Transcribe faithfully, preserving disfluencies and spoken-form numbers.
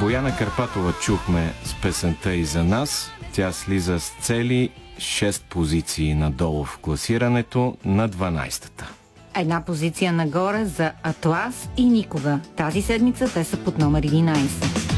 Бояна Карпатова чухме с песента "И за нас". Тя слиза с цели шест позиции надолу в класирането на дванайсета. Една позиция нагоре за Атлас и Никога. Тази седмица те са под номер единайсет.